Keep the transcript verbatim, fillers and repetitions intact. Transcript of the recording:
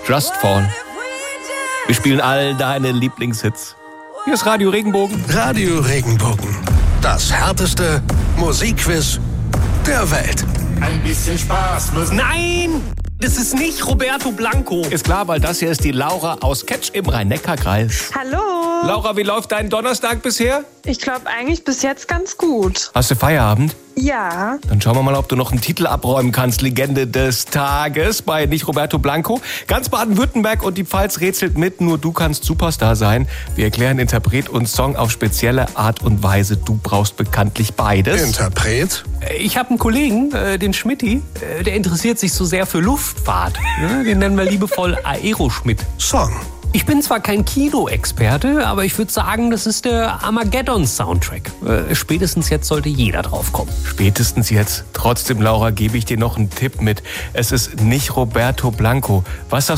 Just Fall. Wir spielen all deine Lieblingshits. Hier ist Radio Regenbogen. Radio Regenbogen. Das härteste Musikquiz der Welt. Ein bisschen Spaß muss... Nein! Das ist nicht Roberto Blanco. Ist klar, weil das hier ist die Laura aus Ketsch im Rhein-Neckar-Kreis. Hallo. Laura, wie läuft dein Donnerstag bisher? Ich glaube eigentlich bis jetzt ganz gut. Hast du Feierabend? Ja. Dann schauen wir mal, ob du noch einen Titel abräumen kannst. Legende des Tages bei Nicht Roberto Blanco. Ganz Baden-Württemberg und die Pfalz rätselt mit. Nur du kannst Superstar sein. Wir erklären Interpret und Song auf spezielle Art und Weise. Du brauchst bekanntlich beides. Interpret? Ich habe einen Kollegen, äh, den Schmidti, äh, der interessiert sich so sehr für Luftfahrt. Ja, den nennen wir liebevoll Aeroschmidt. Song. Ich bin zwar kein Kino-Experte, aber ich würde sagen, das ist der Armageddon-Soundtrack. Äh, spätestens jetzt sollte jeder drauf kommen. Spätestens jetzt. Trotzdem, Laura, gebe ich dir noch einen Tipp mit. Es ist nicht Roberto Blanco. Was sagst